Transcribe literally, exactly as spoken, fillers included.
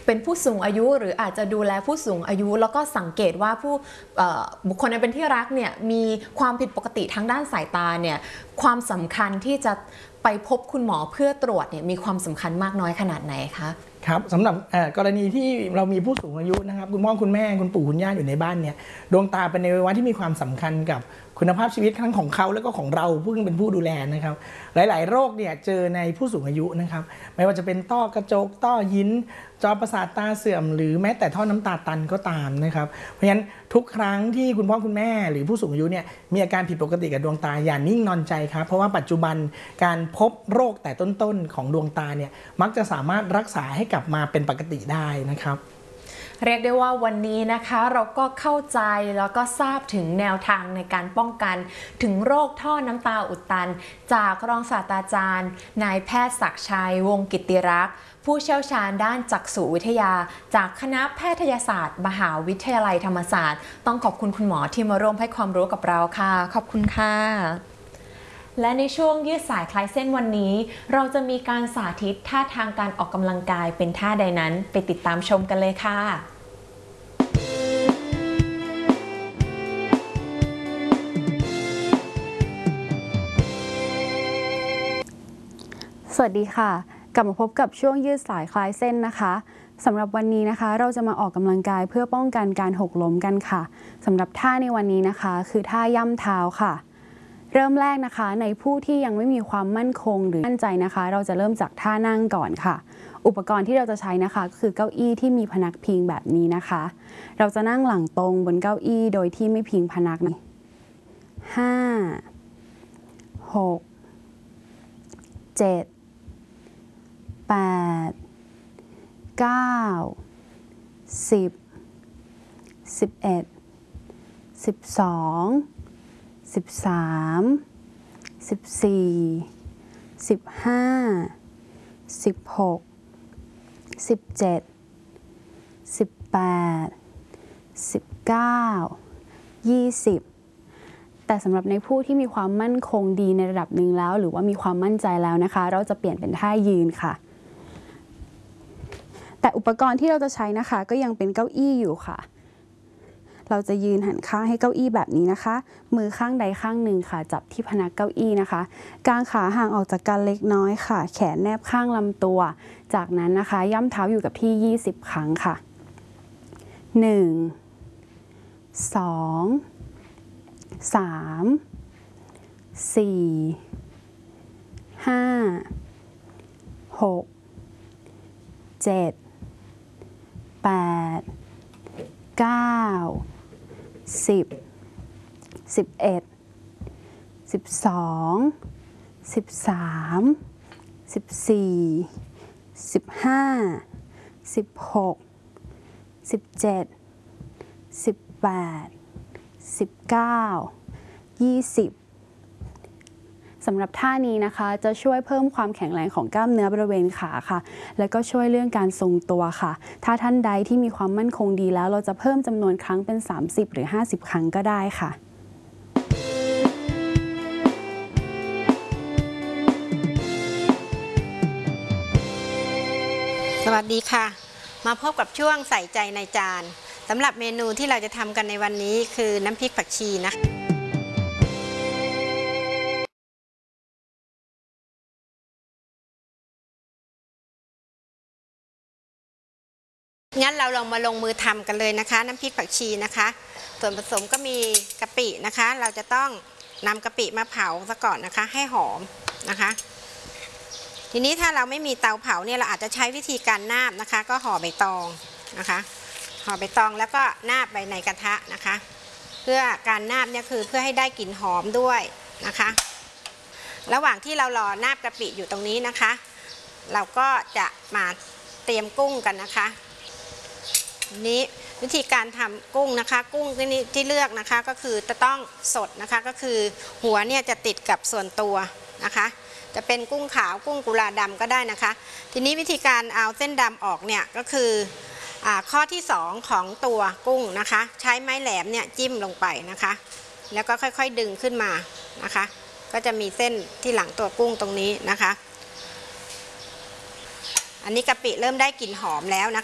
เป็นผู้สูงอายุหรืออาจจะดูแลผู้สูงอายุแล้วก็สังเกตว่าผู้บุคคลในเป็นที่รักเนี่ยมีความผิดปกติทางด้านสายตาเนี่ยความสำคัญที่จะไปพบคุณหมอเพื่อตรวจเนี่ยมีความสำคัญมากน้อยขนาดไหนคะครับสำหรับกรณีที่เรามีผู้สูงอายุนะครับคุณพ่อคุณแม่คุณปู่คุณย่าอยู่ในบ้านเนี่ยดวงตาเป็นอวัยวะที่มีความสำคัญกับคุณภาพชีวิตทั้งของเขาแล้วก็ของเราผู้เป็นผู้ดูแลนะครับหลายๆโรคเนี่ยเจอในผู้สูงอายุนะครับไม่ว่าจะเป็นต้อกระจกต้อหินจอประสาทตาเสื่อมหรือแม้แต่ท่อน้ำตาตันก็ตามนะครับเพราะฉะนั้นทุกครั้งที่คุณพ่อคุณแม่หรือผู้สูงอายุเนี่ยมีอาการผิดปกติกับดวงตาอย่านิ่งนอนใจครับเพราะว่าปัจจุบันการพบโรคแต่ต้นๆของดวงตาเนี่ยมักจะสามารถรักษาให้กลับมาเป็นปกติได้นะครับเรียกได้ว่าวันนี้นะคะเราก็เข้าใจแล้วก็ทราบถึงแนวทางในการป้องกันถึงโรคท่อน้ำตาอุดตันจากรองศาสตราจารย์นายแพทย์ศักดิ์ชัยวงศ์กิตติรักษ์ผู้เชี่ยวชาญด้านจักษุวิทยาจากคณะแพทยศาสตร์มหาวิทยาลัยธรรมศาสตร์ต้องขอบคุณคุณหมอที่มาร่วมให้ความรู้กับเราค่ะขอบคุณค่ะและในช่วงยืดสายคลายเส้นวันนี้เราจะมีการสาธิตท่าทางการออกกำลังกายเป็นท่าใดนั้นไปติดตามชมกันเลยค่ะสวัสดีค่ะกลับมาพบกับช่วงยืดสายคลายเส้นนะคะสำหรับวันนี้นะคะเราจะมาออกกำลังกายเพื่อป้องกันการหกล้มกันค่ะสำหรับท่าในวันนี้นะคะคือท่าย่ำเท้าค่ะเริ่มแรกนะคะในผู้ที่ยังไม่มีความมั่นคงหรือมั่นใจนะคะเราจะเริ่มจากท่านั่งก่อนค่ะอุปกรณ์ที่เราจะใช้นะคะก็คือเก้าอี้ที่มีพนักพิงแบบนี้นะคะเราจะนั่งหลังตรงบนเก้าอี้โดยที่ไม่พิงพนักนะห้าหกเจ็ดแปดเก้าสิบสิบเอ็ดสิบสองสิบสามสิบสี่สิบห้าสิบหกสิบเจ็ดสิบแปดสิบเก้ายี่สิบแต่สำหรับในผู้ที่มีความมั่นคงดีในระดับหนึ่งแล้วหรือว่ามีความมั่นใจแล้วนะคะเราจะเปลี่ยนเป็นท่ายืนค่ะแต่อุปกรณ์ที่เราจะใช้นะคะก็ยังเป็นเก้าอี้อยู่ค่ะเราจะยืนหันข้างให้เก้าอี้แบบนี้นะคะมือข้างใดข้างหนึ่งค่ะจับที่พนักเก้าอี้นะคะกางขาห่างออกจากกันเล็กน้อยค่ะแขนแนบข้างลำตัวจากนั้นนะคะย่ำเท้าอยู่กับที่ยี่สิบครั้งค่ะหนึ่ง สอง สาม สี่ ห้า หก เจ็ด แปด เก้า สิบ สิบเอ็ด สิบสอง สิบสาม สิบสี่ สิบห้า สิบหก สิบเจ็ด สิบแปด สิบเก้า ยี่สิบสำหรับท่านี้นะคะจะช่วยเพิ่มความแข็งแรงของกล้ามเนื้อบริเวณขาค่ะและก็ช่วยเรื่องการทรงตัวค่ะถ้าท่านใดที่มีความมั่นคงดีแล้วเราจะเพิ่มจำนวนครั้งเป็นสามสิบหรือห้าสิบครั้งก็ได้ค่ะสวัสดีค่ะมาพบกับช่วงใส่ใจในจานสำหรับเมนูที่เราจะทำกันในวันนี้คือน้ำพริกผักชีนะงั้นเราลองมาลงมือทำกันเลยนะคะน้ำพริกผักชีนะคะส่วนผสมก็มีกะปินะคะเราจะต้องนำกะปิมาเผาซะก่อนนะคะให้หอมนะคะทีนี้ถ้าเราไม่มีเตาเผาเนี่ยเราอาจจะใช้วิธีการนาบนะคะก็ห่อใบตองนะคะห่อใบตองแล้วก็นาบไปในกระทะนะคะเพื่อการนาบเนี่ยคือเพื่อให้ได้กลิ่นหอมด้วยนะคะระหว่างที่เรารอนาบกะปิอยู่ตรงนี้นะคะเราก็จะมาเตรียมกุ้งกันนะคะนี้วิธีการทำกุ้งนะคะกุ้งที่ที่เลือกนะคะก็คือจะต้องสดนะคะก็คือหัวเนี่ยจะติดกับส่วนตัวนะคะจะเป็นกุ้งขาวกุ้งกุลาดำก็ได้นะคะทีนี้วิธีการเอาเส้นดำออกเนี่ยก็คืออ่าข้อที่สองของตัวกุ้งนะคะใช้ไม้แหลมเนี่ยจิ้มลงไปนะคะแล้วก็ค่อยๆดึงขึ้นมานะคะก็จะมีเส้นที่หลังตัวกุ้งตรงนี้นะคะอันนี้กะปิเริ่มได้กลิ่นหอมแล้วนะคะ